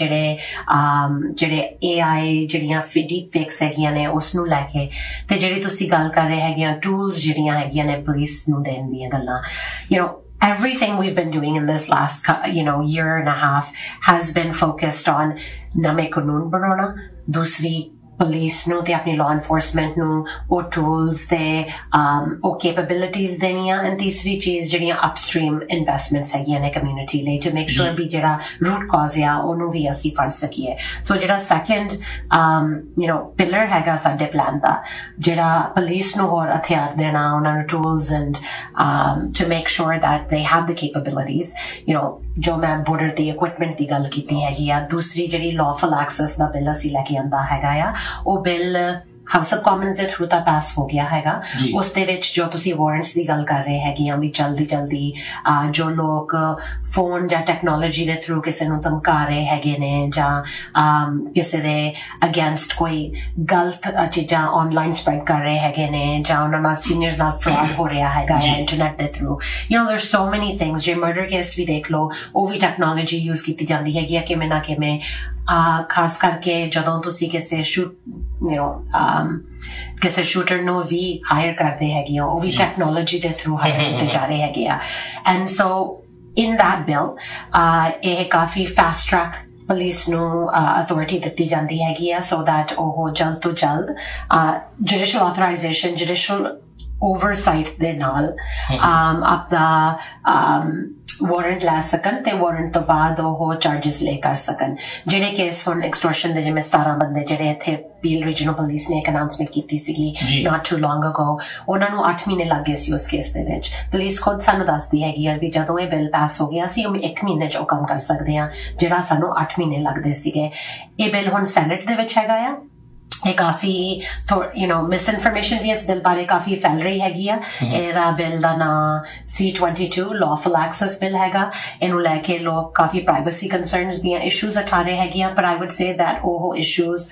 ਜਿਹੜੇ AI ਜਿਹੜੀਆਂ ਡੀਪ ਫੇਕਸ ਹੈਗੀਆਂ ਨੇ ਉਸ ਨੂੰ ਲੈ ਕੇ ਤੇ ਜਿਹੜੀ ਤੁਸੀਂ ਗੱਲ ਕਰ ਰਹੇ ਹੈਗੀਆਂ ਟੂਲਸ ਜਿਹੜੀਆਂ ਹੈਗੀਆਂ ਨੇ ਪੁਲਿਸ ਨੂੰ ਦੇਣ ਦੀਆਂ ਗੱਲਾਂ everything we've been doing in this last year and a half has been focused on name ਕਾਨੂੰਨ ਬਣਾਉਣਾ ਦੂਸਰੀ ਪੁਲਿਸ ਨੂੰ ਤੇ ਆਪਣੀ law enforcement ਨੂੰ ਉਹ ਟੂਲਸ ਤੇ ਉਹ capabilities ਦੇਣੀਆਂ ਐਂਡ ਤੀਸਰੀ ਚੀਜ਼ ਜਿਹੜੀਆਂ upstream investments ਹੈਗੀਆਂ ਨੇ community ਲਈ to make sure ਵੀ ਜਿਹੜਾ root cause ਆ ਉਹਨੂੰ ਵੀ ਅਸੀਂ ਫੜ ਸਕੀਏ ਸੋ ਜਿਹੜਾ second pillar ਹੈਗਾ ਸਾਡੇ ਪਲਾਨ ਦਾ ਜਿਹੜਾ ਪੁਲਿਸ ਨੂੰ ਹੋਰ ਹਥਿਆਰ ਦੇਣਾ ਉਹਨਾਂ ਨੂੰ tools and to make sure that they have the capabilities ਜੋ ਮੈਂ border ਦੀ equipment ਦੀ ਗੱਲ ਕੀਤੀ ਹੈਗੀ ਆ ਦੂਸਰੀ ਜਿਹੜੀ lawful access ਦਾ ਬਿੱਲ ਅਸੀਂ ਲੈ ਕੇ ਆਂਦਾ ਹੈਗਾ ਆ ਉਹ ਬਿੱਲ ਹਾਊਸ ਆਫ ਕਾਮਨਸ ਦੇ ਥਰੂ ਤਾਂ ਪਾਸ ਹੋ ਗਿਆ ਹੈਗਾ ਉਸ ਦੇ ਵਿੱਚ ਜੋ ਤੁਸੀਂ ਵਾਰੰਟਸ ਦੀ ਗੱਲ ਕਰ ਰਹੇ ਹੈਗੇ ਆ ਵੀ ਜਲਦੀ ਜੋ ਲੋਕ ਫੋਨ ਜਾਂ ਟੈਕਨੋਲੋਜੀ ਦੇ ਥਰੂ ਕਿਸੇ ਨੂੰ ਧਮਕਾ ਰਹੇ ਹੈਗੇ ਨੇ ਜਾਂ ਕਿਸੇ ਦੇ ਅਗੇਂਸਟ ਕੋਈ ਗਲਤ ਚੀਜ਼ਾਂ ਆਨਲਾਈਨ ਸਪਰੈਡ ਕਰ ਰਹੇ ਹੈਗੇ ਨੇ ਜਾਂ ਉਹਨਾਂ ਨਾਲ ਸੀਨੀਅਰਸ ਨਾਲ ਫਰਾਡ ਹੋ ਰਿਹਾ ਹੈਗਾ ਇੰਟਰਨੈਟ ਦੇ through there's so many things ਜੇ ਮਰਡਰ ਕੇਸ ਵੀ ਦੇਖ ਲਓ ਉਹ ਵੀ ਟੈਕਨੋਲੋਜੀ ਯੂਜ਼ ਕੀਤੀ ਜਾਂਦੀ ਹੈਗੀ ਆ ਕਿਵੇਂ ਨਾ ਕਿਵੇਂ ਖਾਸ ਕਰਕੇ ਜਦੋਂ ਤੁਸੀਂ ਕਿਸੇ ਕਿਸੇ ਸ਼ੂਟਰ ਨੂੰ ਵੀ ਹਾਇਰ ਕਰਦੇ ਹੈਗੇ ਹੋ ਉਹ ਵੀ ਟੈਕਨੋਲੋਜੀ ਦੇ ਥਰੂ ਹਾਇਰ ਕੀਤੇ ਜਾ ਰਹੇ ਹੈਗੇ ਆ and so in that bill ਇਹ ਕਾਫੀ ਫਾਸਟ ਟਰੈਕ ਪੁਲਿਸ ਨੂੰ ਅਥਾਰਟੀ ਦਿੱਤੀ ਜਾਂਦੀ ਹੈਗੀ ਆ ਸੋ ਦੈਟ ਉਹ ਜਲਦ ਤੋਂ ਜਲਦ ਜੁਡੀਸ਼ੀਅਲ ਆਥੋਰਾਈਜ਼ੇਸ਼ਨ ਜੁਡੀਸ਼ੀਅਲ ਓਵਰਸਾਈਟ ਦੇ ਨਾਲ ਆਪਦਾ ਵਾਰੰਟ ਲੈ ਸਕਣ ਤੇ ਵਾਰੰਟ ਤੋਂ ਬਾਅਦ ਉਹ ਚਾਰਜਸ ਲੈ ਕਰ ਸਕਣ ਜਿਹੜੇ ਕੇਸ ਹੁਣ ਐਕਸਟੋਰਸ਼ਨ ਦੇ ਜਿਵੇਂ 17 ਬੰਦੇ ਜਿਹੜੇ ਇੱਥੇ ਪੀਲ ਰੀਜਨਲ ਪੁਲਿਸ ਨੇ ਇੱਕ ਅਨਾਉਂਸਮੈਂਟ ਕੀਤੀ ਸੀਗੀ ਨਾਟ ਟੂ ਲੌਂਗ ਅਗੋ ਉਹਨਾਂ ਨੂੰ 8 ਮਹੀਨੇ ਲੱਗ ਗਏ ਸੀ ਉਸ ਕੇਸ ਦੇ ਵਿੱਚ ਪੁਲਿਸ ਖੁਦ ਸਾਨੂੰ ਦੱਸਦੀ ਹੈਗੀ ਆ ਵੀ ਜਦੋਂ ਇਹ ਬਿੱਲ ਪਾਸ ਹੋ ਗਿਆ ਸੀ ਉਹ 1 ਮਹੀਨੇ 'ਚ ਉਹ ਕੰਮ ਕਰ ਸਕਦੇ ਆ ਜਿਹੜਾ ਸਾਨੂੰ 8 ਮਹੀਨੇ ਲੱਗਦੇ ਸੀਗੇ ਇਹ ਬਿੱਲ ਹੁਣ ਸੈਨੇਟ ਦੇ ਵਿੱਚ ਹੈਗਾ ਆ ਇਹ ਕਾਫੀ ਮਿਸਇਨਫੋਰਮੇਸ਼ਨ ਵੀ ਇਸ ਬਿੱਲ ਬਾਰੇ ਕਾਫੀ ਫੈਲ ਰਹੀ ਹੈਗੀ ਆ ਇਹਦਾ ਬਿੱਲ ਦਾ ਨਾਂ C-22 lawful access ਬਿੱਲ ਹੈਗਾ ਇਹਨੂੰ ਲੈ ਕੇ ਲੋਕ ਕਾਫੀ ਪ੍ਰਾਈਵੇਸੀ ਕੰਸਰਨਸ ਦੀਆਂ ਇਸ਼ੂਜ਼ ਉਠਾ ਰਹੇ ਹੈਗੇ ਆ ਪਰ ਆਈ ਵੁੱਡ ਸੇ ਦੈਟ ਉਹ ਇਸ਼ੂਜ਼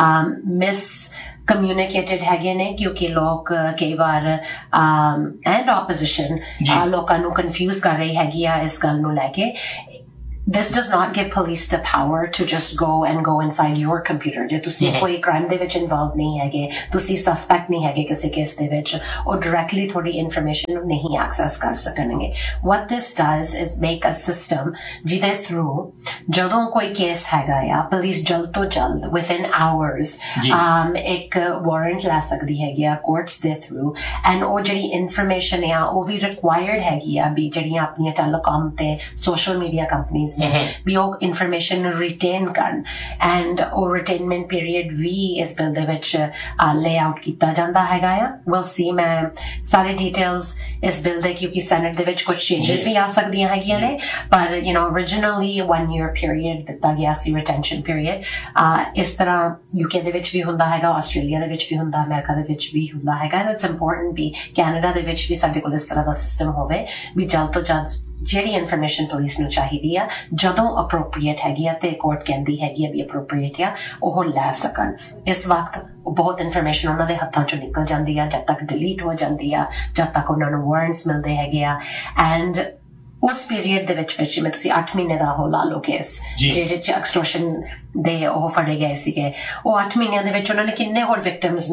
ਕਮਿਊਨੀਕੇਟਡ ਹੈਗੇ ਨੇ ਕਿਉਂਕਿ ਲੋਕ ਕਈ ਵਾਰ ਐਂਡ ਆਪੋਜੀਸ਼ਨ ਲੋਕਾਂ ਨੂੰ ਕਨਫਿਊਜ਼ ਕਰ ਰਹੀ ਹੈਗੀ ਆ ਇਸ ਗੱਲ ਨੂੰ ਲੈ ਕੇ This does not give police the power to just go inside your computer. ਜੇ ਤੁਸੀਂ ਕੋਈ crime ਦੇ ਵਿੱਚ involved ਨਹੀਂ ਹੈਗੇ ਤੁਸੀਂ suspect ਨਹੀਂ ਹੈਗੇ ਕਿਸੇ ਕੇਸ ਦੇ ਵਿੱਚ ਉਹ directly ਤੁਹਾਡੀ information ਨੂੰ ਨਹੀਂ access ਕਰ ਸਕਣਗੇ What this does is make a system ਜਿਹਦੇ through ਜਦੋਂ ਕੋਈ ਕੇਸ ਹੈਗਾ ਆ ਪੁਲਿਸ ਜਲਦ ਤੋਂ ਜਲਦ within hours ਇੱਕ warrant ਲੈ ਸਕਦੀ ਹੈਗੀ ਆ courts ਦੇ through and ਉਹ ਜਿਹੜੀ information ਆ ਉਹ ਵੀ required ਹੈਗੀ ਆ ਵੀ ਜਿਹੜੀਆਂ ਆਪਣੀਆਂ telecom ਤੇ social media companies ਵੀ ਉਹ ਇਨਫੋਰਮੇਸ਼ਨ ਨੂੰ ਰਿਟੇਨ ਕਰਨ ਐਂਡ ਉਹ ਰਿਟੇਨਮੈਂਟ ਪੀਰੀਅਡ ਵੀ ਇਸ ਬਿੱਲ ਦੇ ਵਿੱਚ ਲੇ ਆਊਟ ਕੀਤਾ ਜਾਂਦਾ ਹੈਗਾ ਆ ਵਿਲ ਸੀ ਮੈਂ ਸਾਰੇ ਡਿਟੇਲਸ ਇਸ ਬਿੱਲ ਦੇ ਕਿਉਂਕਿ ਸੈਨੇਟ ਦੇ ਵਿੱਚ ਕੁਝ ਚੇਂਜਸ ਵੀ ਆ ਸਕਦੀਆਂ ਹੈਗੀਆਂ ਨੇ ਪਰ originally 1 year period ਦਿੱਤਾ ਗਿਆ ਸੀ ਰਿਟੈਂਸ਼ਨ ਪੀਰੀਅਡ ਇਸ ਤਰ੍ਹਾਂ UK ਦੇ ਵਿੱਚ ਵੀ ਹੁੰਦਾ ਹੈਗਾ ਆਸਟ੍ਰੇਲੀਆ ਦੇ ਵਿੱਚ ਵੀ ਹੁੰਦਾ ਅਮਰੀਕਾ ਦੇ ਵਿੱਚ ਵੀ ਹੁੰਦਾ ਹੈਗਾ ਇਟਸ ਇੰਪੋਰਟੈਂਟ ਵੀ ਕੈਨੇਡਾ ਦੇ ਵਿੱਚ ਵੀ ਸਾਡੇ ਕੋਲ ਇਸ ਤਰ੍ਹਾਂ ਦਾ ਸਿਸਟਮ ਹੋਵੇ ਵੀ ਜਲਦ ਤੋਂ ਜਲਦ ਜਿਹੜੀ ਇਨਫੋਰਮੇਸ਼ਨ ਪੁਲਿਸ ਨੂੰ ਚਾਹੀਦੀ ਆ ਜਦੋਂ ਅਪਰੋਪਰੀਏਟ ਹੈਗੀ ਆ ਤੇ ਕੋਰਟ ਕਹਿੰਦੀ ਹੈਗੀ ਆ ਵੀ ਅਪਰੋਪਰੀਏਟ ਆ ਉਹ ਲੈ ਸਕਣ ਇਸ ਵਕਤ ਬਹੁਤ ਇਨਫੋਰਮੇਸ਼ਨ ਉਹਨਾਂ ਦੇ ਹੱਥਾਂ ਚੋਂ ਨਿਕਲ ਜਾਂਦੀ ਆ ਜਦ ਤੱਕ ਡਿਲੀਟ ਹੋ ਜਾਂਦੀ ਆ ਜਦ ਤੱਕ ਉਹਨਾਂ ਨੂੰ ਵਾਰੰਟਸ ਮਿਲਦੇ ਹੈਗੇ ਆ ਐਂਡ ਉਸ ਪੀਰੀਅਡ ਦੇ ਵਿੱਚ ਜਿਵੇਂ ਤੁਸੀਂ 8 ਮਹੀਨੇ ਦਾ ਉਹ ਲਾ ਲਓ ਕੇਸ ਜਿਹੜੇ ਚ ਐਕਸਟੋਰਸ਼ਨ ਦੇ ਉਹ ਫੜੇ ਗਏ ਸੀਗੇ ਉਹ 8 ਮਹੀਨਿਆਂ ਦੇ ਵਿੱਚ ਉਹਨਾਂ ਨੇ ਕਿੰਨੇ ਹੋਰ ਵਿਕਟਿਮਸ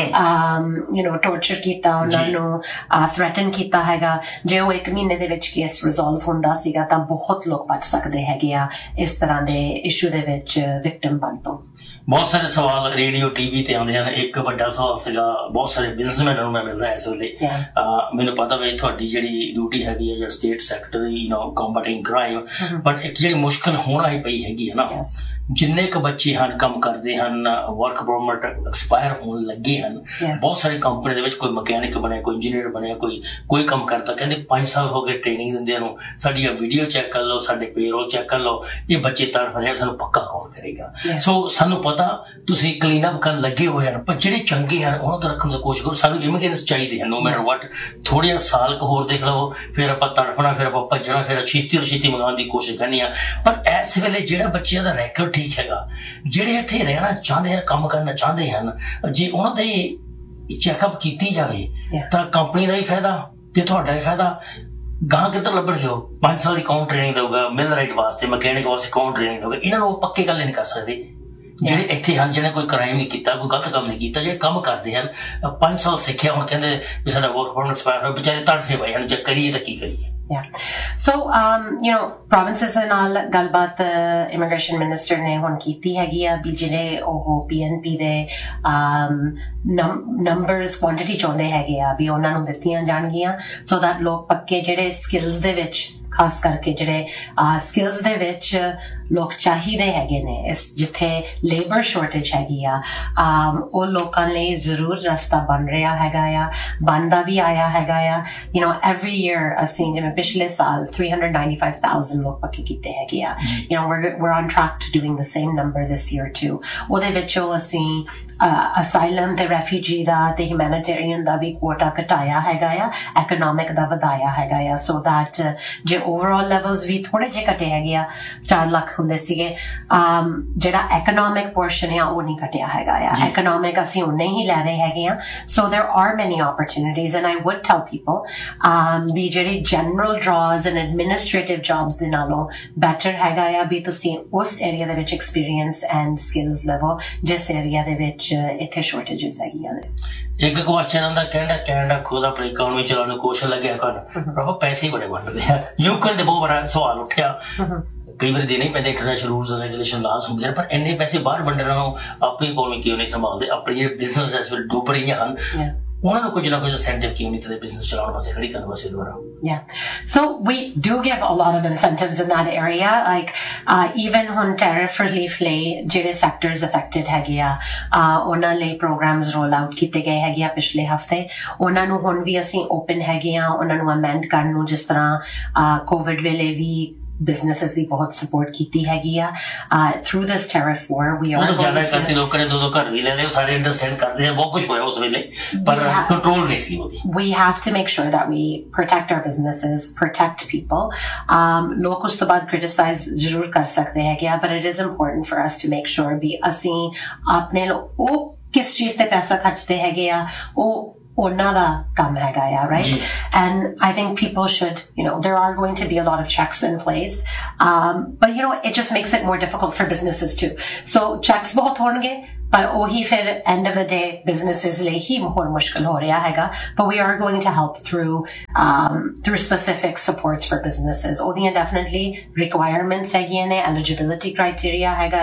ਨੂੰ ਟੌਰਚਰ ਕੀਤਾ ਉਹਨਾਂ ਨੂੰ ਥ੍ਰੈਟਨ ਕੀਤਾ ਹੈਗਾ ਜੇ ਉਹ 1 ਮਹੀਨੇ ਦੇ ਵਿੱਚ ਕੇਸ ਰਿਜ਼ੋਲਵ ਹੁੰਦਾ ਸੀਗਾ ਤਾਂ ਬਹੁਤ ਲੋਕ ਬਚ ਸਕਦੇ ਹੈਗੇ ਆ ਇਸ ਤਰ੍ਹਾਂ ਦੇ ਇਸ਼ੂ ਦੇ ਵਿੱਚ ਵਿਕਟਿਮ ਬਣ ਤੋਂ ਬਹੁਤ ਸਾਰੇ ਸਵਾਲ ਰੇਡੀਓ ਟੀਵੀ ਤੇ ਆਉਂਦੇ ਹਨ ਇੱਕ ਵੱਡਾ ਸਵਾਲ ਸੀਗਾ ਬਹੁਤ ਸਾਰੇ ਬਿਜ਼ਨਸਮੈਨਾਂ ਨੂੰ ਮੈਂ ਮਿਲਦਾ ਇਸ ਵੇਲੇ ਮੈਨੂੰ ਪਤਾ ਵੀ ਤੁਹਾਡੀ ਜਿਹੜੀ ਡਿਊਟੀ ਹੈਗੀ ਹੈ ਜਿਹੜਾ ਸਟੇਟ ਸੈਕਟਰੀ ਕੰਬੈਟਿੰਗ ਕ੍ਰਾਈਮ ਬਟ ਇੱਕ ਜਿਹੜੀ ਮੁਸ਼ਕਿਲ ਹੋਣ ਆਈ ਪਈ ਹੈਗੀ ਹੈ ਨਾ ਜਿੰਨੇ ਕੁ ਬੱਚੇ ਹਨ ਕੰਮ ਕਰਦੇ ਹਨ ਵਰਕ ਪਰਮਿਟ ਐਕਸਪਾਇਰ ਹੋਣ ਲੱਗੇ ਹਨ ਬਹੁਤ ਸਾਰੀ ਕੰਪਨੀ ਦੇ ਵਿੱਚ ਕੋਈ ਮਕੈਨਿਕ ਬਣਿਆ ਕੋਈ ਇੰਜੀਨੀਅਰ ਬਣਿਆ ਕੋਈ ਕੰਮ ਕਰਦਾ ਕਹਿੰਦੇ 5 ਸਾਲ ਹੋ ਗਏ ਟ੍ਰੇਨਿੰਗ ਦਿੰਦਿਆਂ ਨੂੰ ਸਾਡੀ ਇਹ ਵੀਡੀਓ ਚੈੱਕ ਕਰ ਲਓ ਸਾਡੇ ਪੇਰੋਲ ਚੈੱਕ ਕਰ ਲਓ ਇਹ ਬੱਚੇ ਤੜਫ ਰਹੇ ਸਾਨੂੰ ਪੱਕਾ ਕੌਣ ਕਰੇਗਾ ਸੋ ਸਾਨੂੰ ਪਤਾ ਤੁਸੀਂ ਕਲੀਨ ਅਪ ਕਰਨ ਲੱਗੇ ਹੋਏ ਹਨ ਪਰ ਜਿਹੜੇ ਚੰਗੇ ਹਨ ਉਹਨਾਂ ਤੋਂ ਰੱਖਣ ਦੀ ਕੋਸ਼ਿਸ਼ ਕਰੋ ਸਾਨੂੰ ਇਮੀਗ੍ਰੈਂਟਸ ਚਾਹੀਦੇ ਹਨ ਨੋ ਮੈਟਰ ਵਾਟ ਥੋੜ੍ਹੇ ਸਾਲ ਕੁ ਹੋਰ ਦੇਖ ਲਓ ਫਿਰ ਆਪਾਂ ਤੜਫਣਾ ਫਿਰ ਆਪਾਂ ਭੱਜਣਾ ਫਿਰ ਛੇਤੀ ਤੋਂ ਛੇਤੀ ਮੰਗਾਉਣ ਦੀ ਕੋਸ਼ਿਸ਼ ਕਰਨੀ ਆ ਪਰ ਇਸ ਵੇਲੇ ਜਿਹੜਾ ਬੱਚਿਆਂ ਦਾ ਰੈਕੋਰਡ ਠੀਕ ਹੈਗਾ ਜਿਹੜੇ ਇੱਥੇ ਰਹਿਣਾ ਚਾਹੁੰਦੇ ਹਨ ਕੰਮ ਕਰਨਾ ਚਾਹੁੰਦੇ ਹਨ ਜੇ ਉਹਨਾਂ ਦੀ ਚੈੱਕਅਪ ਕੀਤੀ ਜਾਵੇ ਤਾਂ ਕੰਪਨੀ ਦਾ ਹੀ ਫਾਇਦਾ ਤੇ ਤੁਹਾਡਾ ਹੀ ਫਾਇਦਾ ਗਾਂ ਕਿੱਧਰ ਲੱਭਣਗੇ ਉਹ 5 ਸਾਲ ਦੀ ਕੌਣ ਟ੍ਰੇਨਿੰਗ ਦਊਗਾ ਮਿਲ ਰਾਈਟ ਵਾਸਤੇ ਮਕੈਨਿਕ ਵਾਸਤੇ ਕੌਣ ਟ੍ਰੇਨਿੰਗ ਦਊਗਾ ਇਹਨਾਂ ਨੂੰ ਪੱਕੇ ਗੱਲ ਨਹੀਂ ਕਰ ਸਕਦੇ ਜਿਹੜੇ ਇੱਥੇ ਹਨ ਜਿਹਨੇ ਕੋਈ ਕ੍ਰਾਈਮ ਨਹੀਂ ਕੀਤਾ ਕੋਈ ਗਲਤ ਕੰਮ ਨਹੀਂ ਕੀਤਾ ਜਿਹੜੇ ਕੰਮ ਕਰਦੇ ਹਨ 5 ਸਾਲ ਸਿੱਖਿਆ ਹੁਣ ਕਹਿੰਦੇ ਵੀ ਸਾਡਾ ਵਰਕ ਪਰਮਿਟ ਐਕਸਪਾਇਰ ਹੋ ਵਿਚਾਰੇ ਤੜਫੇ ਪਏ ਹਨ ਜੇ ਕਰੀਏ ਤਾਂ ਕੀ ਕਰੀਏ So, provinces ਦੇ ਨਾਲ ਗੱਲਬਾਤ ਇਮੀਗ੍ਰੇਸ਼ਨ ਮਿਨਿਸਟਰ ਨੇ ਹੁਣ ਕੀਤੀ ਹੈਗੀ ਆ ਵੀ ਜਿਹੜੇ ਉਹ PNP ਦੇ ਨੰਬਰਸ ਕੁਆਂਟੀਟੀ ਚਾਹੁੰਦੇ ਹੈਗੇ ਆ ਵੀ ਉਹਨਾਂ ਨੂੰ ਦਿੱਤੀਆਂ ਜਾਣਗੀਆਂ ਸੋ ਦੈਟ ਲੋਕ ਪੱਕੇ ਜਿਹੜੇ ਸਕਿੱਲਸ ਦੇ ਵਿੱਚ ਖਾਸ ਕਰਕੇ ਜਿਹੜੇ ਸਕਿੱਲਸ ਦੇ ਵਿੱਚ ਲੋਕ ਚਾਹੀਦੇ ਹੈਗੇ ਨੇ ਇਸ ਜਿੱਥੇ ਲੇਬਰ ਸ਼ਾਰਟੇਜ ਹੈਗੀ ਆ ਉਹ ਲੋਕਾਂ ਲਈ ਜ਼ਰੂਰ ਰਸਤਾ ਬਣ ਰਿਹਾ ਹੈਗਾ ਆ ਬਣਦਾ ਵੀ ਆਇਆ ਹੈਗਾ ਆ every year ਅਸੀਂ ਜਿਵੇਂ ਪਿਛਲੇ ਸਾਲ 395,000 ਲੋਕ ਪੱਕੇ ਕੀਤੇ ਹੈਗੇ ਆ we're on track to doing the same number this year too ਉਹਦੇ ਵਿੱਚੋਂ ਅਸੀਂ asylum ਤੇ refugee ਦਾ ਤੇ humanitarian ਦਾ ਵੀ quota ਘਟਾਇਆ ਹੈਗਾ ਆ economic ਦਾ ਵਧਾਇਆ ਹੈਗਾ ਆ so that ਜੇ overall levels ਵੀ ਥੋੜੇ ਜਿਹੇ ਘਟੇ ਹੈਗੇ ਆ 4 ਲੱਖ ਹੁੰਦੇ ਸੀਗੇ ਜਿਹੜਾ economic portion ਆ ਉਹ ਨਹੀਂ ਘਟਿਆ ਹੈਗਾ ਆ economic ਅਸੀਂ ਉਹਨੇ ਹੀ ਲੈ ਰਹੇ ਹੈਗੇ ਆ so there are many opportunities and I would tell people ਵੀ ਜਿਹੜੀ general draws and administrative jobs ਦੇ ਨਾਲੋਂ better ਹੈਗਾ ਆ ਵੀ ਤੁਸੀਂ ਉਸ area ਦੇ ਵਿੱਚ experience and skills level ਜਿਸ area ਦੇ ਵਿੱਚ ਇੱਥੇ shortages ਹੈਗੀਆਂ ਨੇ ਇੱਕ ਕੁਐਸਚਨ ਦਾ ਕਹਿੰਦਾ ਖੁਦ ਆਪਣੀ ਇਕਨੋਮੀ ਚਲਾਉਣ ਨੂੰ ਕੋਸ਼ਿਸ਼ ਲੱਗਿਆ ਕਰਨ ਪਰ ਪੈਸੇ ਬੜੇ ਵੰਡਦੇ ਆ ਯੂਕਰੇਨ ਦੇ ਬਹੁਤ ਬੜਾ ਸਵਾਲ ਉੱਠਿਆ ਕਈ ਵਾਰ ਦੇਣੇ ਪੈਂਦੇ international rules and regulation Las ਹੁੰਦੇ ਨੇ ਪਰ ਇੰਨੇ ਪੈਸੇ ਬਾਹਰ ਵੰਡਣ ਨੂੰ ਆਪਣੀ ਇਕਨੋਮੀ ਕਿਉਂ ਨਹੀਂ ਸੰਭਾਲਦੇ ਆਪਣੇ ਜਿਹੜੇ ਬਿਜ਼ਨਸ ਇਸ ਵੇਲੇ ਡੁੱਬ ਰਹੀਆਂ ਹਨ ਉਹਨਾਂ ਨੂੰ ਕੁਝ ਨਾ ਕੁਝ incentive ਕਿਉਂ ਨਹੀਂ ਤੇ ਬਿਜ਼ਨਸ ਚਲਾਉਣ ਵਾਸਤੇ ਖੜੀ ਕਰਨ ਵਾਸਤੇ ਦੁਆਰਾ so we do give a lot of incentives in that area like even on tariff relief ਲਈ ਜਿਹੜੇ sectors affected ਹੈਗੇ ਆ ਉਹਨਾਂ ਲਈ programs roll out ਕੀਤੇ ਗਏ ਹੈਗੇ ਆ ਪਿਛਲੇ ਹਫਤੇ ਉਹਨਾਂ ਨੂੰ ਹੁਣ ਵੀ ਅਸੀਂ open ਹੈਗੇ ਆ ਉਹਨਾਂ ਨੂੰ amend ਕਰਨ ਨੂੰ ਜਿਸ ਤਰ੍ਹਾਂ covid ਵੇਲੇ ਵੀ businesses ਦੀ ਬਹੁਤ support ਕੀਤੀ ਹੈਗੀ ਆ through this tariff war we are ਜ਼ਿਆਦਾ ਕਰਤੀ ਲੋਕਾਂ ਨੇ ਦੋ ਘਰ ਵੀ ਲੈ ਲਏ ਸਾਰੇ ਅੰਡਰਸਟੈਂਡ ਕਰਦੇ ਆ ਬਹੁਤ ਕੁਝ ਹੋਇਆ ਉਸ ਵੇਲੇ ਪਰ ਕੰਟਰੋਲ ਨਹੀਂ ਸੀ ਉਹਦੀ we have to make sure that we protect our businesses protect people ਲੋਕ ਉਸ ਤੋਂ ਬਾਅਦ criticize ਜ਼ਰੂਰ ਕਰ ਸਕਦੇ ਹੈਗੇ ਆ but it is important for us to make sure ਵੀ ਅਸੀਂ ਆਪਣੇ ਉਹ ਕਿਸ ਚੀਜ਼ ਤੇ ਪੈਸਾ ਖਰਚਦੇ ਹੈਗੇ ਆ ਉਹ ਉਹਨਾਂ ਦਾ ਕੰਮ ਹੈਗਾ ਆ right and I think people should there are going to be a lot of checks in place but it just makes it more difficult for businesses too so checks ਬਹੁਤ ਹੋਣਗੇ ਪਰ ਉਹੀ ਫਿਰ end of the day businesses ਲਈ ਹੀ ਹੋਰ ਮੁਸ਼ਕਿਲ ਹੋ ਰਿਹਾ ਹੈਗਾ but we are going to help through specific supports for businesses ਉਹਦੀਆਂ definitely requirements ਹੈਗੀਆਂ ਨੇ eligibility criteria ਹੈਗਾ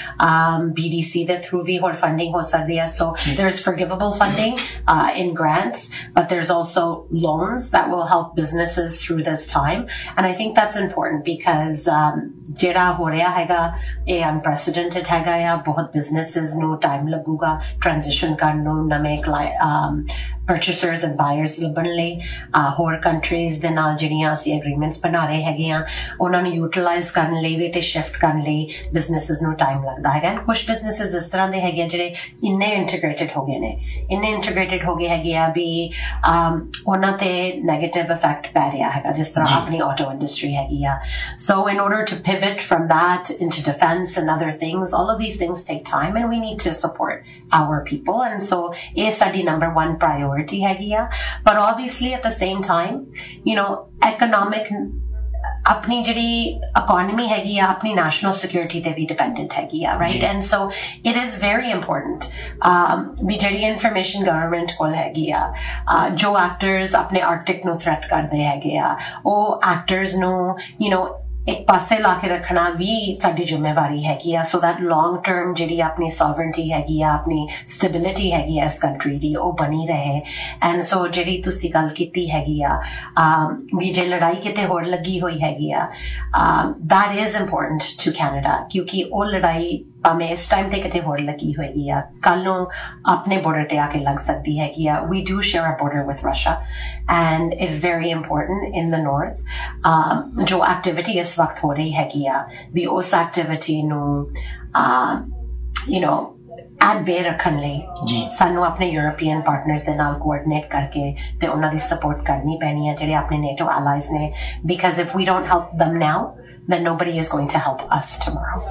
ਆ BDC ਦੇ through ਵੀ ਹੋਰ funding ਹੋ ਸਕਦੀ ਹੈ so there's forgivable funding in grants but there's also loans that will help businesses through this time and I think that's important because ਜਿਹੜਾ ਹੋ ਰਿਹਾ ਹੈਗਾ ਇਹ unprecedented ਹੈਗਾ ਆ ਬਹੁਤ businesses ਨੂੰ time ਲੱਗੂਗਾ transition ਕਰਨ ਨੂੰ ਨਵੇਂ purchasers and buyers ਲੱਭਣ ਲਈ ਹੋਰ countries ਦੇ ਨਾਲ ਜਿਹੜੀਆਂ ਅਸੀਂ agreements ਬਣਾ ਰਹੇ ਹੈਗੇ ਆ ਉਹਨਾਂ ਨੂੰ utilize ਕਰਨ ਲਈ ਵੀ ਤੇ shift ਕਰਨ ਲਈ businesses ਨੂੰ time ਲੱਗਦਾ ਹੈਗਾ ਕੁਝ businesses ਇਸ ਤਰ੍ਹਾਂ ਦੇ ਹੈਗੇ ਜਿਹੜੇ ਇੰਨੇ integrated ਹੋ ਗਏ ਨੇ ਇੰਨੇ integrated ਹੋ ਗਏ ਹੈਗੇ ਆ ਵੀ ਉਹਨਾਂ ਤੇ negative effect ਪੈ ਰਿਹਾ ਹੈਗਾ ਜਿਸ ਤਰ੍ਹਾਂ ਆਪਣੀ auto industry ਹੈਗੀ ਆ so in order to pivot from that into defense and other things all of these things take time and we need to support our people and so ਇਹ ਸਾਡੀ number one priority ਹੈਗੀ ਆ but obviously at the same time economic ਆਪਣੀ ਜਿਹੜੀ economy ਹੈਗੀ ਆ ਆਪਣੀ national security ਤੇ ਵੀ dependent ਹੈਗੀ ਆ right and so it is very important ਵੀ ਜਿਹੜੀ information government ਕੋਲ ਹੈਗੀ ਆ ਜੋ actors ਆਪਣੇ Arctic ਨੂੰ threat ਕਰਦੇ ਹੈਗੇ ਆ ਉਹ actors ਨੂੰ ਇੱਕ ਪਾਸੇ ਲਾ ਕੇ ਰੱਖਣਾ ਵੀ ਸਾਡੀ ਜ਼ਿੰਮੇਵਾਰੀ ਹੈਗੀ ਆ so that long term ਜਿਹੜੀ ਆਪਣੀ sovereignty ਹੈਗੀ ਆ ਆਪਣੀ stability ਹੈਗੀ ਆ ਇਸ country ਦੀ ਉਹ ਬਣੀ ਰਹੇ and so ਜਿਹੜੀ ਤੁਸੀਂ ਗੱਲ ਕੀਤੀ ਹੈਗੀ ਆ ਵੀ ਜੇ ਲੜਾਈ ਕਿਤੇ ਹੋਰ ਲੱਗੀ ਹੋਈ ਹੈਗੀ ਆ that is important to Canada ਕਿਉਂਕਿ ਉਹ ਲੜਾਈ ਭਾਵੇਂ ਇਸ ਟਾਈਮ ਤੇ ਕਿਤੇ ਹੋਰ ਲੱਗੀ ਹੋਏਗੀ ਆ ਕੱਲ ਨੂੰ ਆਪਣੇ border ਤੇ ਆ ਕੇ ਲੱਗ ਸਕਦੀ ਹੈਗੀ ਆ we do share a border with Russia and it is very important in the north ਜੋ activity ਇਸ ਵਕਤ ਹੋ ਰਹੀ ਹੈਗੀ ਆ ਵੀ ਉਸ activity ਨੂੰ ਐਡ ਬੇ ਰੱਖਣ ਲਈ ਸਾਨੂੰ ਆਪਣੇ ਯੂਰੋਪੀਅਨ ਪਾਰਟਨਰਸ ਦੇ ਨਾਲ ਕੋਆਰਡੀਨੇਟ ਕਰਕੇ ਤੇ ਉਹਨਾਂ ਦੀ ਸਪੋਰਟ ਕਰਨੀ ਪੈਣੀ ਹੈ ਜਿਹੜੇ ਆਪਣੇ NATO allies ਨੇ because if we don't help them now then nobody is going to help us tomorrow